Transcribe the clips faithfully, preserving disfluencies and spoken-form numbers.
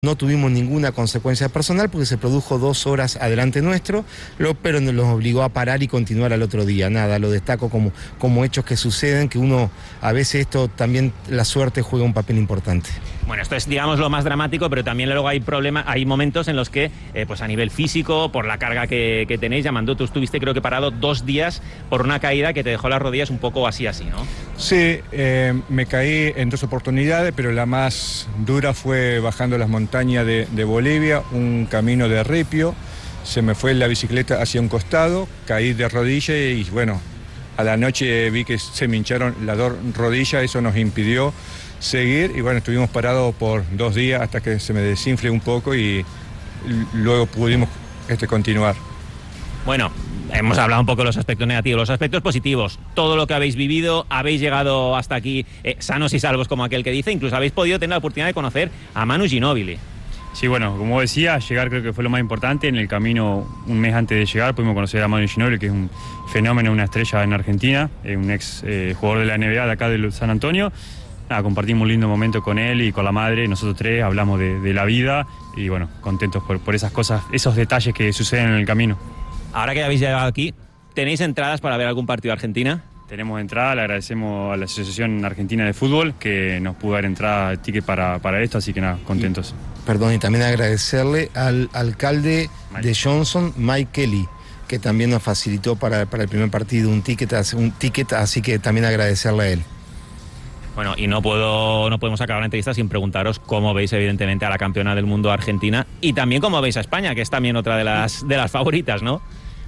No tuvimos ninguna consecuencia personal porque se produjo dos horas adelante nuestro, lo, pero nos obligó a parar y continuar al otro día. Nada, lo destaco como, como hechos que suceden, que uno, a veces esto también, la suerte juega un papel importante. Bueno, esto es, digamos, lo más dramático, pero también luego hay problemas, hay momentos en los que, eh, pues a nivel físico, por la carga que, que tenéis, Yamandú, tú estuviste creo que parado dos días por una caída que te dejó las rodillas un poco así, así, ¿no? Sí, eh, me caí en dos oportunidades, pero la más dura fue bajando las montañas de, de Bolivia, un camino de ripio, se me fue la bicicleta hacia un costado, caí de rodilla y bueno, a la noche vi que se me hincharon las dos rodillas, eso nos impidió seguir y bueno, estuvimos parados por dos días hasta que se me desinfle un poco y luego pudimos este, continuar. Bueno, hemos hablado un poco de los aspectos negativos, los aspectos positivos, todo lo que habéis vivido, habéis llegado hasta aquí eh, sanos y salvos como aquel que dice, incluso habéis podido tener la oportunidad de conocer a Manu Ginóbili. Sí, bueno, como decía, llegar creo que fue lo más importante. En el camino, un mes antes de llegar, pudimos conocer a Manu Ginóbili, que es un fenómeno, una estrella en Argentina, eh, un ex eh, jugador de la N B A de acá de San Antonio. Nada, compartimos un lindo momento con él y con la madre, nosotros tres hablamos de, de la vida y bueno, contentos por, por esas cosas, esos detalles que suceden en el camino. Ahora que habéis llegado aquí, ¿tenéis entradas para ver algún partido de Argentina? Tenemos entrada, le agradecemos a la Asociación Argentina de Fútbol que nos pudo dar entrada, ticket para, para esto, así que nada, contentos. Y, perdón, y también agradecerle al alcalde Mike. de Johnson, Mike Kelly, que también nos facilitó para, para el primer partido un ticket, un ticket, así que también agradecerle a él. Bueno, y no puedo, no podemos acabar la entrevista sin preguntaros cómo veis evidentemente a la campeona del mundo Argentina y también cómo veis a España, que es también otra de las, de las favoritas, ¿no?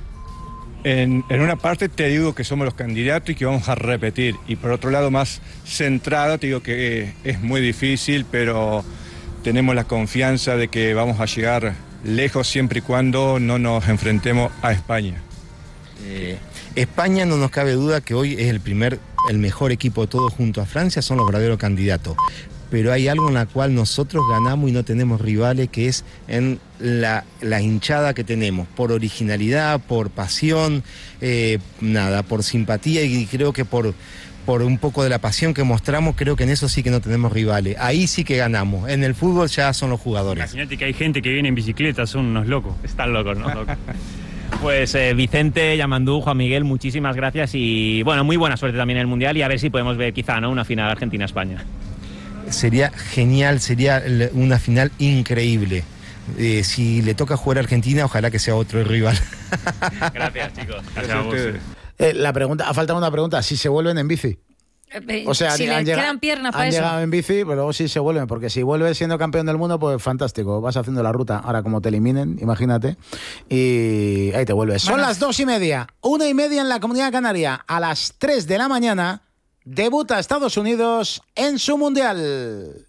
En, en una parte te digo que somos los candidatos y que vamos a repetir, y por otro lado más centrado te digo que es muy difícil, pero tenemos la confianza de que vamos a llegar lejos siempre y cuando no nos enfrentemos a España. Eh, España, no nos cabe duda que hoy es el primer, el mejor equipo de todos junto a Francia, son los verdaderos candidatos. Pero hay algo en la cual nosotros ganamos y no tenemos rivales, que es en la, la hinchada que tenemos, por originalidad, por pasión, eh, nada, por simpatía y creo que por, por un poco de la pasión que mostramos, creo que en eso sí que no tenemos rivales. Ahí sí que ganamos, en el fútbol ya son los jugadores. Imagínate que hay gente que viene en bicicleta, son unos locos. Están locos, ¿no? Pues eh, Vicente, Yamandú, Juan Miguel, muchísimas gracias y bueno, muy buena suerte también en el Mundial y a ver si podemos ver quizá, ¿no?, una final Argentina-España. Sería genial, sería una final increíble. Eh, si le toca jugar a Argentina, ojalá que sea otro rival. Gracias, chicos. Gracias a ustedes. Eh, la pregunta, ha faltado una pregunta, si se vuelven en bici. O sea, si han, le han quedan piernas para han eso. Han llegado en bici, pero luego sí se vuelven, porque si vuelves siendo campeón del mundo, pues fantástico, vas haciendo la ruta. Ahora como te eliminen, imagínate, y ahí te vuelves. Son las dos y media, una y media en la Comunidad Canaria. A las tres de la mañana debuta Estados Unidos en su Mundial.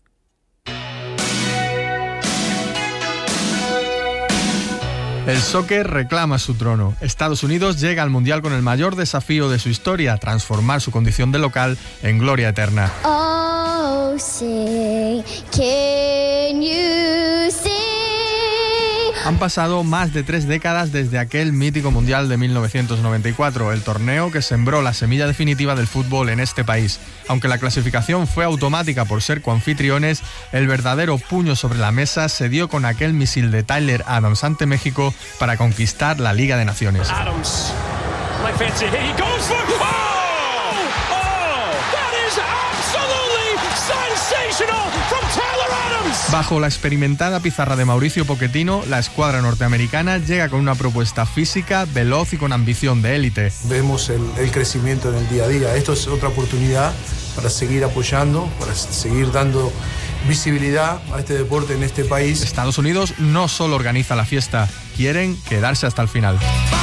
El soccer reclama su trono. Estados Unidos llega al Mundial con el mayor desafío de su historia, transformar su condición de local en gloria eterna. Oh, say, can you see? Han pasado más de tres décadas desde aquel mítico Mundial de mil novecientos noventa y cuatro, el torneo que sembró la semilla definitiva del fútbol en este país. Aunque la clasificación fue automática por ser coanfitriones, el verdadero puño sobre la mesa se dio con aquel misil de Tyler Adams ante México para conquistar la Liga de Naciones. Adams. Bajo la experimentada pizarra de Mauricio Pochettino, la escuadra norteamericana llega con una propuesta física, veloz y con ambición de élite. Vemos el, el crecimiento en el día a día. Esto es otra oportunidad para seguir apoyando, para seguir dando visibilidad a este deporte en este país. Estados Unidos no solo organiza la fiesta, quieren quedarse hasta el final.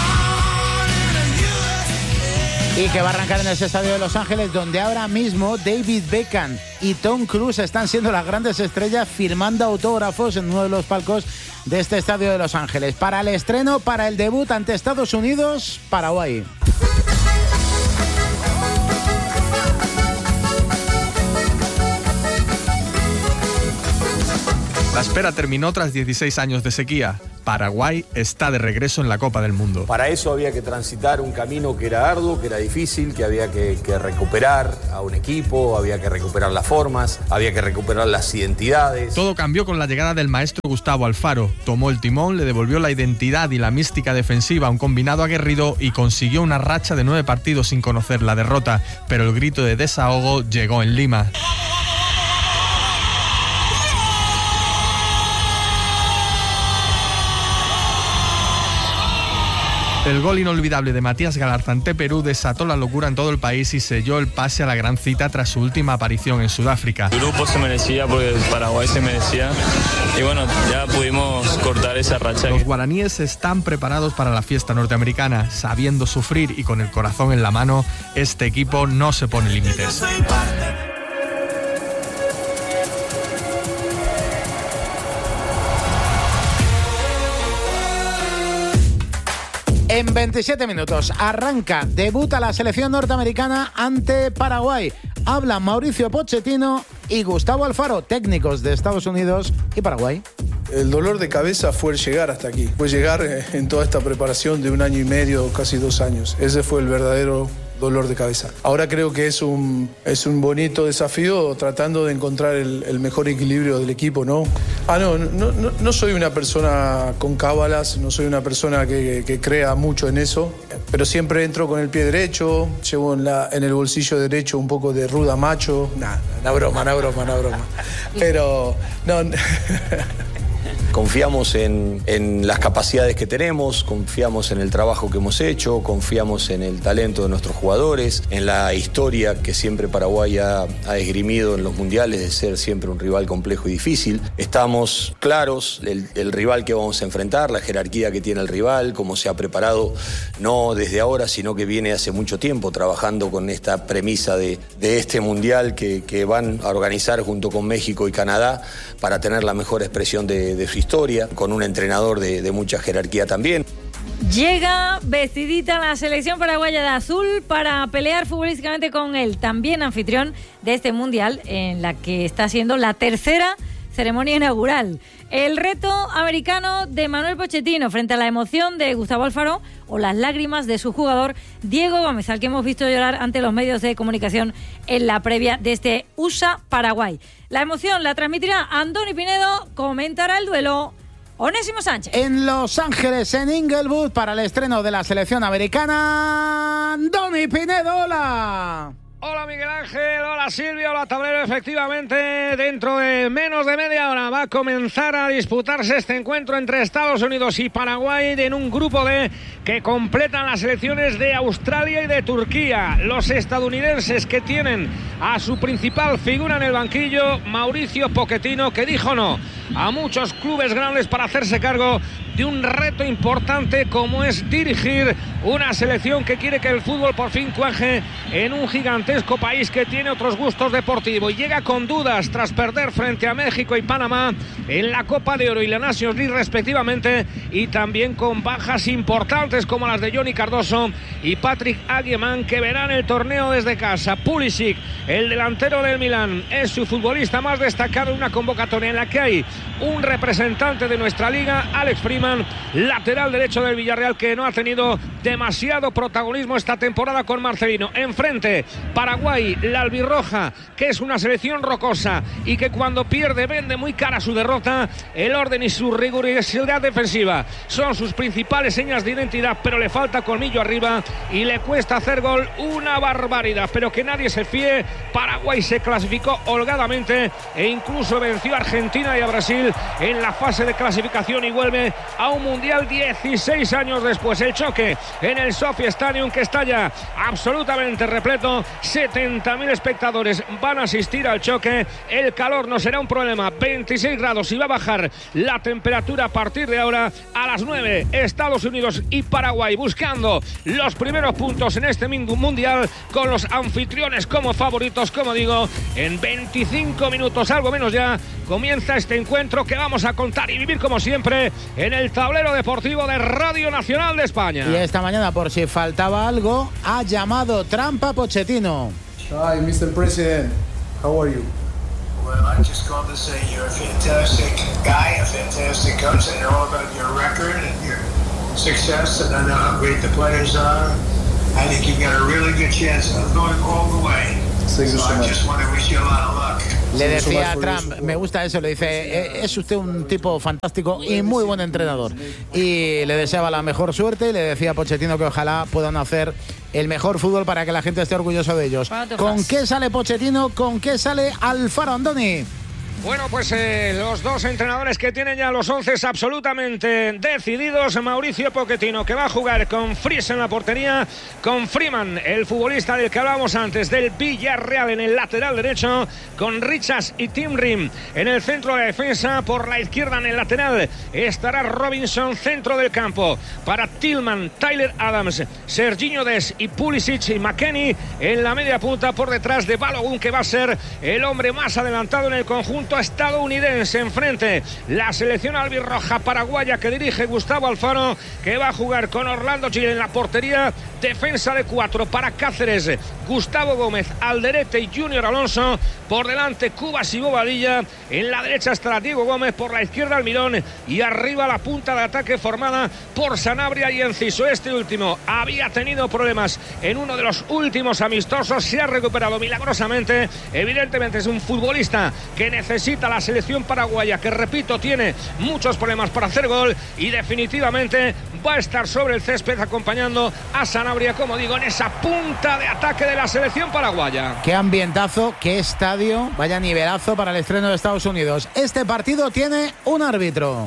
Y que va a arrancar en ese estadio de Los Ángeles, donde ahora mismo David Beckham y Tom Cruise están siendo las grandes estrellas firmando autógrafos en uno de los palcos de este estadio de Los Ángeles. Para el estreno, para el debut ante Estados Unidos, Paraguay. La espera terminó tras dieciséis años de sequía. Paraguay está de regreso en la Copa del Mundo. Para eso había que transitar un camino que era arduo, que era difícil, que había que, que recuperar a un equipo, había que recuperar las formas, había que recuperar las identidades. Todo cambió con la llegada del maestro Gustavo Alfaro. Tomó el timón, le devolvió la identidad y la mística defensiva a un combinado aguerrido y consiguió una racha de nueve partidos sin conocer la derrota. Pero el grito de desahogo llegó en Lima. El gol inolvidable de Matías Galarza ante Perú desató la locura en todo el país y selló el pase a la gran cita tras su última aparición en Sudáfrica. El grupo se merecía porque Paraguay se merecía y bueno, ya pudimos cortar esa racha. Los guaraníes están preparados para la fiesta norteamericana. Sabiendo sufrir y con el corazón en la mano, este equipo no se pone límites. En veintisiete minutos arranca, debuta la selección norteamericana ante Paraguay. Hablan Mauricio Pochettino y Gustavo Alfaro, técnicos de Estados Unidos y Paraguay. El dolor de cabeza fue llegar hasta aquí, fue llegar en toda esta preparación de un año y medio, casi dos años. Ese fue el verdadero dolor de cabeza. Ahora creo que es un, es un bonito desafío tratando de encontrar el, el mejor equilibrio del equipo, ¿no? Ah, no, no, no, no soy una persona con cábalas, no soy una persona que, que crea mucho en eso, pero siempre entro con el pie derecho, llevo en, la, en el bolsillo derecho un poco de ruda macho. Nah, una broma, una broma, una broma. Pero, no... Confiamos en, en las capacidades que tenemos, confiamos en el trabajo que hemos hecho, confiamos en el talento de nuestros jugadores, en la historia que siempre Paraguay ha, ha esgrimido en los mundiales de ser siempre un rival complejo y difícil. Estamos claros el, el rival que vamos a enfrentar, la jerarquía que tiene el rival, cómo se ha preparado, no desde ahora, sino que viene hace mucho tiempo trabajando con esta premisa de, de este mundial que, que van a organizar junto con México y Canadá para tener la mejor expresión de, de su historia, con un entrenador de, de mucha jerarquía también. Llega vestidita la selección paraguaya de azul para pelear futbolísticamente con el también anfitrión de este mundial, en la que está siendo la tercera ceremonia inaugural. El reto americano de Manuel Pochettino frente a la emoción de Gustavo Alfaro o las lágrimas de su jugador Diego Gómez, al que hemos visto llorar ante los medios de comunicación en la previa de este U S A-Paraguay. La emoción la transmitirá Andoni Pinedo, comentará el duelo Onésimo Sánchez. En Los Ángeles, en Inglewood, para el estreno de la selección americana, Andoni Pinedo, hola. Hola Miguel Ángel, hola Silvia, hola Tablero. Efectivamente, dentro de menos de media hora va a comenzar a disputarse este encuentro entre Estados Unidos y Paraguay en un grupo D que completan las selecciones de Australia y de Turquía. Los estadounidenses, que tienen a su principal figura en el banquillo, Mauricio Pochettino, que dijo no a muchos clubes grandes para hacerse cargo de un reto importante como es dirigir una selección que quiere que el fútbol por fin cuaje en un gigantesco país que tiene otros gustos deportivos y llega con dudas tras perder frente a México y Panamá en la Copa de Oro y la Nations League respectivamente, y también con bajas importantes como las de Johnny Cardoso y Patrick Aguiman, que verán el torneo desde casa. Pulisic, el delantero del Milán, es su futbolista más destacado en una convocatoria en la que hay un representante de nuestra liga, Alex Freeman, lateral derecho del Villarreal, que no ha tenido demasiado protagonismo esta temporada con Marcelino. Enfrente, Paraguay, la albirroja, que es una selección rocosa y que cuando pierde vende muy cara su derrota. El orden y su rigurosidad defensiva son sus principales señas de identidad, pero le falta colmillo arriba y le cuesta hacer gol una barbaridad. Pero que nadie se fíe, Paraguay se clasificó holgadamente e incluso venció a Argentina y a Brasil en la fase de clasificación y vuelve a un mundial dieciséis años después. El choque en el Sophie Stadium, que está ya absolutamente repleto, setenta mil espectadores van a asistir al choque. El calor no será un problema, veintiséis grados, y va a bajar la temperatura a partir de ahora. A las nueve, Estados Unidos y Paraguay buscando los primeros puntos en este mundial, con los anfitriones como favoritos. Como digo, en veinticinco minutos, algo menos ya, comienza este encuentro que vamos a contar y vivir como siempre en el tablero deportivo de Radio Nacional de España. Y esta mañana, por si faltaba algo, ha llamado trampa Pochettino. Hi, mister President. How are you? Well, I just called to say you're a fantastic guy, a fantastic coach. I know all about your record and your success, and I know how great the players are. I think you've got a really good chance of going all the way. So I just want to wish you a lot of luck. Le decía a Trump, me gusta eso, le dice, es usted un tipo fantástico y muy buen entrenador. Y le deseaba la mejor suerte y le decía a Pochettino que ojalá puedan hacer el mejor fútbol para que la gente esté orgulloso de ellos. ¿Con qué sale Pochettino? ¿Con qué sale Alfaro, Andoni? Bueno, pues eh, los dos entrenadores que tienen ya los once absolutamente decididos. Mauricio Pochettino, que va a jugar con Fries en la portería, con Freeman, el futbolista del que hablábamos antes, del Villarreal, en el lateral derecho, con Richards y Tim Rim en el centro de la defensa. Por la izquierda, en el lateral, estará Robinson, centro del campo, para Tillman, Tyler Adams, Serginho Dest y Pulisic, y McKennie en la media punta, por detrás de Balogun, que va a ser el hombre más adelantado en el conjunto estadounidense. Enfrente, la selección albirroja paraguaya que dirige Gustavo Alfaro, que va a jugar con Orlando Gil en la portería. Defensa de cuatro para Cáceres, Gustavo Gómez, Alderete y Junior Alonso. Por delante, Cubas y Bobadilla. En la derecha estará Diego Gómez, por la izquierda Almirón, y arriba la punta de ataque formada por Sanabria y Enciso. Este último había tenido problemas en uno de los últimos amistosos, se ha recuperado milagrosamente. Evidentemente es un futbolista que necesita la selección paraguaya, que repito, tiene muchos problemas para hacer gol, y definitivamente va a estar sobre el césped acompañando a Sanabria, como digo, en esa punta de ataque de la selección paraguaya. Qué ambientazo, qué estadio, vaya nivelazo para el estreno de Estados Unidos. Este partido tiene un árbitro.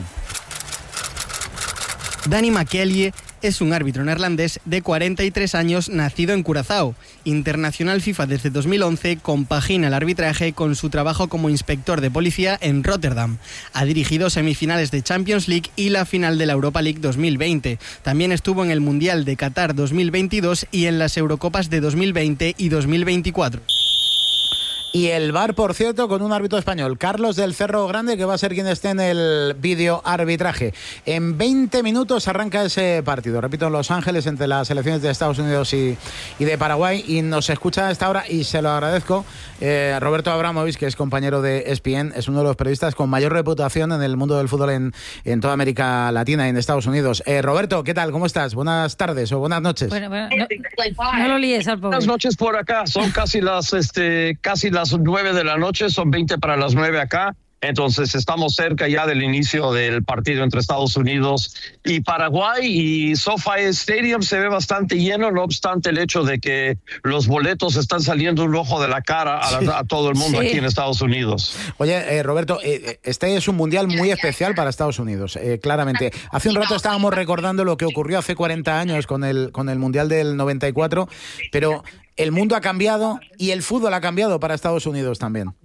Danny McKellie es un árbitro neerlandés de cuarenta y tres años, nacido en Curazao. Internacional FIFA desde dos mil once, compagina el arbitraje con su trabajo como inspector de policía en Rotterdam. Ha dirigido semifinales de Champions League y la final de la Europa League dos mil veinte. También estuvo en el Mundial de Qatar dos mil veintidós y en las Eurocopas de dos mil veinte y dos mil veinticuatro. Y el V A R, por cierto, con un árbitro español, Carlos del Cerro Grande, que va a ser quien esté en el vídeo arbitraje. En veinte minutos arranca ese partido, repito, en Los Ángeles, entre las selecciones de Estados Unidos y, y de Paraguay, y nos escucha a esta hora, y se lo agradezco, eh, Roberto Abramovich, que es compañero de E S P N, es uno de los periodistas con mayor reputación en el mundo del fútbol en, en toda América Latina y en Estados Unidos. Eh, Roberto, ¿qué tal? ¿Cómo estás? Buenas tardes o buenas noches. Bueno, bueno, no, no lo líes al pobre. Buenas noches por acá, son casi las, este, casi las nueve de la noche, son veinte para las nueve acá. Entonces estamos cerca ya del inicio del partido entre Estados Unidos y Paraguay, y SoFi Stadium se ve bastante lleno, no obstante el hecho de que los boletos están saliendo un ojo de la cara a, la, a todo el mundo sí. aquí en Estados Unidos. Oye, eh, Roberto, eh, este es un mundial muy especial para Estados Unidos, eh, claramente. Hace un rato estábamos recordando lo que ocurrió hace cuarenta años con el, con el mundial del noventa y cuatro, pero el mundo ha cambiado y el fútbol ha cambiado para Estados Unidos también.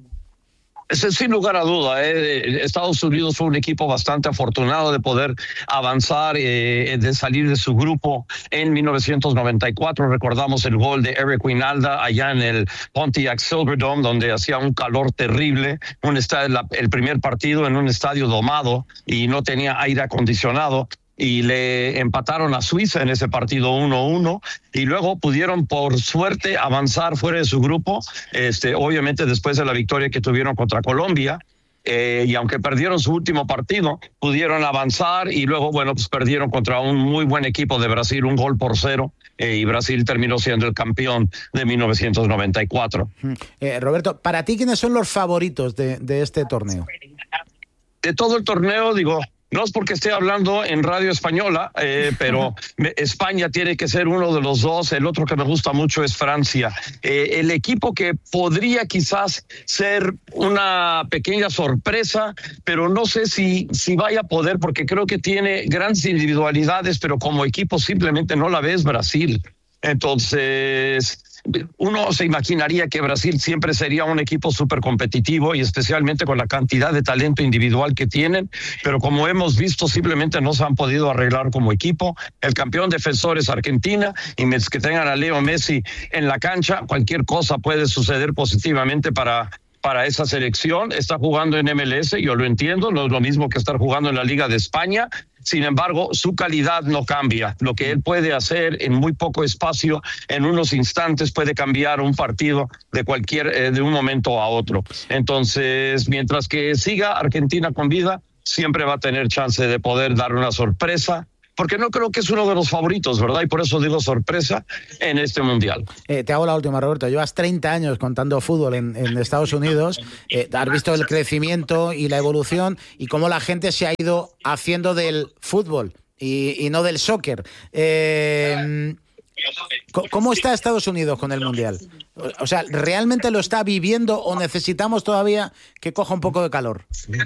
Sin lugar a duda, eh, Estados Unidos fue un equipo bastante afortunado de poder avanzar, eh, de salir de su grupo en mil novecientos noventa y cuatro. Recordamos el gol de Eric Winalda allá en el Pontiac Silverdome, donde hacía un calor terrible, un estadio, el primer partido en un estadio domado y no tenía aire acondicionado. Y le empataron a Suiza en ese partido uno uno, y luego pudieron por suerte avanzar fuera de su grupo, este, obviamente después de la victoria que tuvieron contra Colombia, eh, y aunque perdieron su último partido, pudieron avanzar, y luego, bueno, pues perdieron contra un muy buen equipo de Brasil, un gol por cero, eh, y Brasil terminó siendo el campeón de mil novecientos noventa y cuatro. Eh, Roberto, para ti, ¿quiénes son los favoritos de, de este torneo? De todo el torneo, digo... No es porque esté hablando en radio española, eh, pero España tiene que ser uno de los dos. El otro que me gusta mucho es Francia. Eh, el equipo que podría quizás ser una pequeña sorpresa, pero no sé si, si vaya a poder, porque creo que tiene grandes individualidades, pero como equipo simplemente no la ves, Brasil. Entonces... uno se imaginaría que Brasil siempre sería un equipo súper competitivo, y especialmente con la cantidad de talento individual que tienen, pero como hemos visto simplemente no se han podido arreglar como equipo. El campeón defensor es Argentina, y que tengan a Leo Messi en la cancha, cualquier cosa puede suceder positivamente para para esa selección. Está jugando en M L S, yo lo entiendo, no es lo mismo que estar jugando en la Liga de España. Sin embargo, su calidad no cambia. Lo que él puede hacer en muy poco espacio, en unos instantes, puede cambiar un partido de cualquier, eh, de un momento a otro. Entonces, mientras que siga Argentina con vida, siempre va a tener chance de poder dar una sorpresa, porque no creo que es uno de los favoritos, ¿verdad? Y por eso digo sorpresa en este Mundial. Eh, te hago la última, Roberto. Llevas treinta años contando fútbol en, en Estados Unidos. Eh, has visto el crecimiento y la evolución y cómo la gente se ha ido haciendo del fútbol y, y no del soccer. Eh, ¿Cómo está Estados Unidos con el Mundial? O sea, ¿realmente lo está viviendo o necesitamos todavía que coja un poco de calor?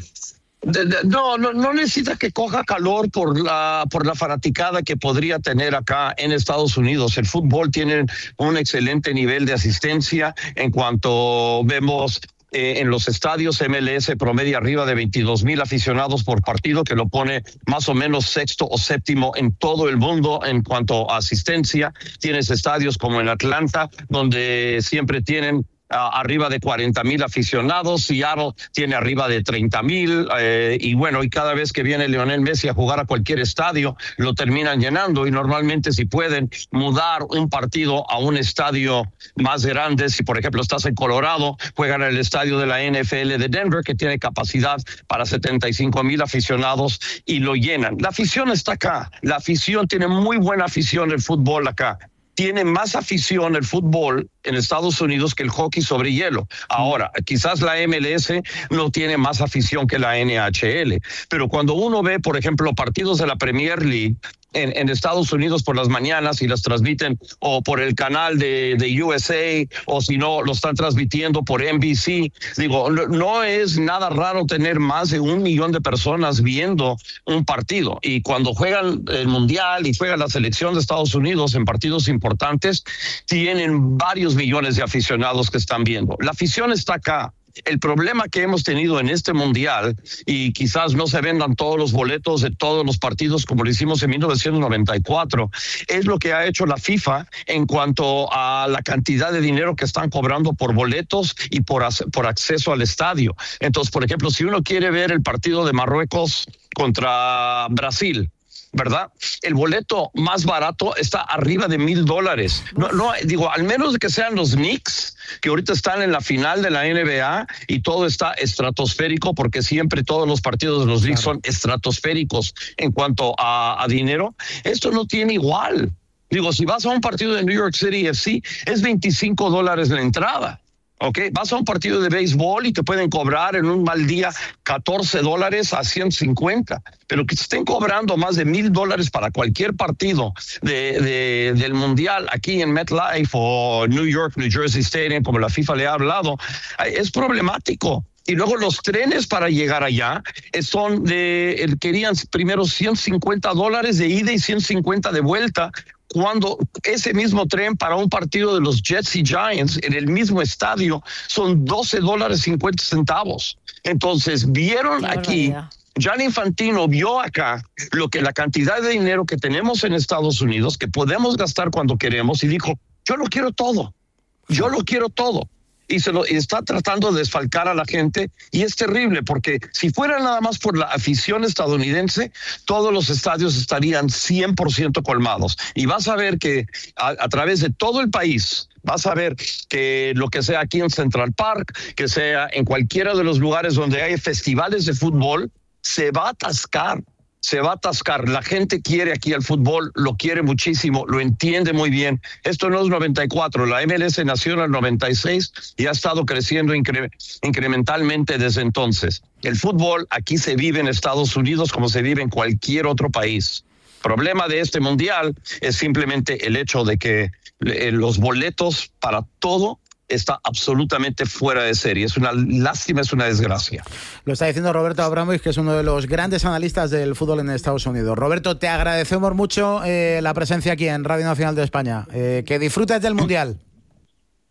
De, de, no, no, no necesita que coja calor por la por la fanaticada que podría tener acá en Estados Unidos. El fútbol tiene un excelente nivel de asistencia en cuanto vemos eh, en los estadios. M L S promedia arriba de veintidós mil aficionados por partido, que lo pone más o menos sexto o séptimo en todo el mundo en cuanto a asistencia. Tienes estadios como en Atlanta, donde siempre tienen Uh, arriba de cuarenta mil aficionados. Seattle tiene arriba de treinta mil, eh, y bueno, y cada vez que viene Lionel Messi a jugar a cualquier estadio, lo terminan llenando, y normalmente si pueden mudar un partido a un estadio más grande, si por ejemplo estás en Colorado, juegan en el estadio de la N F L de Denver, que tiene capacidad para setenta y cinco mil aficionados, y lo llenan. La afición está acá, la afición tiene muy buena afición el fútbol acá. Tiene más afición el fútbol en Estados Unidos que el hockey sobre hielo. Ahora, quizás la M L S no tiene más afición que la N H L, pero cuando uno ve, por ejemplo, partidos de la Premier League en, en Estados Unidos por las mañanas y las transmiten o por el canal de, de U S A, o si no, lo están transmitiendo por N B C, digo, no, no es nada raro tener más de un millón de personas viendo un partido. Y cuando juegan el Mundial y juega la selección de Estados Unidos en partidos importantes, tienen varios millones de aficionados que están viendo. La afición está acá. El problema que hemos tenido en este Mundial, y quizás no se vendan todos los boletos de todos los partidos como lo hicimos en mil novecientos noventa y cuatro, es lo que ha hecho la FIFA en cuanto a la cantidad de dinero que están cobrando por boletos y por, por acceso al estadio. Entonces, por ejemplo, si uno quiere ver el partido de Marruecos contra Brasil, ¿verdad? El boleto más barato está arriba de mil dólares. No, no, digo, al menos que sean los Knicks, que ahorita están en la final de la N B A y todo está estratosférico, porque siempre todos los partidos de los Knicks son estratosféricos en cuanto a, a dinero. Esto no tiene igual. Digo, si vas a un partido de New York City F C, es veinticinco dólares la entrada. Ok, vas a un partido de béisbol y te pueden cobrar en un mal día catorce dólares a ciento cincuenta, pero que te estén cobrando más de mil dólares para cualquier partido de, de, del Mundial aquí en MetLife o New York, New Jersey Stadium, como la FIFA le ha hablado, es problemático. Y luego los trenes para llegar allá son de, querían primero ciento cincuenta dólares de ida y ciento cincuenta de vuelta, cuando ese mismo tren para un partido de los Jets y Giants en el mismo estadio son doce dólares cincuenta centavos. Entonces, vieron aquí, Gianni Infantino vio acá lo que la cantidad de dinero que tenemos en Estados Unidos, que podemos gastar cuando queremos, y dijo, yo lo quiero todo, yo lo quiero todo. Y se lo y está tratando de desfalcar a la gente, y es terrible, porque si fuera nada más por la afición estadounidense, todos los estadios estarían cien por ciento colmados. Y vas a ver que a, a través de todo el país, vas a ver que lo que sea aquí en Central Park, que sea en cualquiera de los lugares donde hay festivales de fútbol, se va a atascar. Se va a atascar. La gente quiere aquí el fútbol, lo quiere muchísimo, lo entiende muy bien. Esto no es noventa y cuatro, la M L S nació en el noventa y seis y ha estado creciendo incre- incrementalmente desde entonces. El fútbol aquí se vive en Estados Unidos como se vive en cualquier otro país. El problema de este mundial es simplemente el hecho de que eh, los boletos para todo está absolutamente fuera de serie. Es una lástima, es una desgracia. Lo está diciendo Roberto Abramovich, que es uno de los grandes analistas del fútbol en Estados Unidos. Roberto, te agradecemos mucho eh, la presencia aquí en Radio Nacional de España. Eh, que disfrutes del Mundial.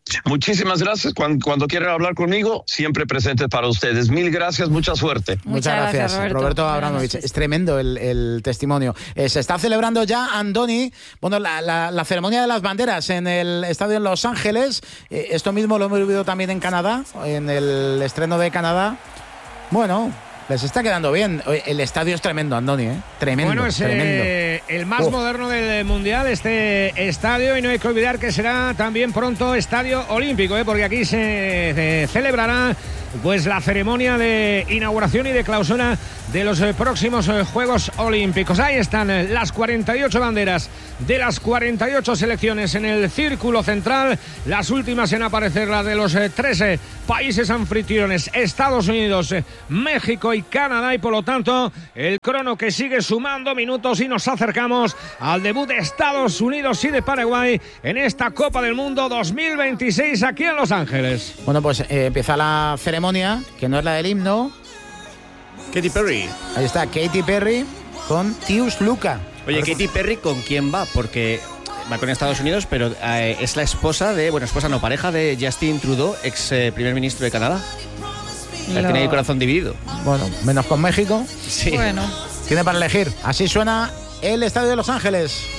Muchísimas gracias. Cuando, cuando quieran hablar conmigo, siempre presentes para ustedes. Mil gracias, mucha suerte. Muchas, Muchas gracias, gracias, Roberto, Roberto Abramovich. Es tremendo el, el testimonio. Eh, se está celebrando ya, Andoni, bueno, la, la, la ceremonia de las banderas en el estadio en Los Ángeles. Eh, esto mismo lo hemos vivido también en Canadá, en el estreno de Canadá. Bueno, les está quedando bien. El estadio es tremendo, Andoni, ¿eh? Tremendo, bueno, es tremendo. Eh, el más Uf. moderno del Mundial, este estadio, y no hay que olvidar que será también pronto estadio olímpico, ¿eh? Porque aquí se, se celebrará pues la ceremonia de inauguración y de clausura de los eh, próximos eh, Juegos Olímpicos. Ahí están eh, las cuarenta y ocho banderas de las cuarenta y ocho selecciones en el círculo central. Las últimas en aparecer, la de los eh, trece países anfitriones, Estados Unidos, eh, México y Canadá, y por lo tanto el crono que sigue sumando minutos, y nos acercamos al debut de Estados Unidos y de Paraguay en esta Copa del Mundo dos mil veintiséis aquí en Los Ángeles. Bueno, pues eh, empieza la ceremonia, que no es la del himno. Katy Perry. Ahí está, Katy Perry con Tius Luca. Oye, Katy Perry, ¿con quién va? Porque va con Estados Unidos, pero eh, es la esposa de, bueno, esposa no, pareja de Justin Trudeau, ex eh, primer ministro de Canadá. Lo... Tiene el corazón dividido. Bueno, menos con México. Sí. Bueno. Tiene para elegir. Así suena el estadio de Los Ángeles.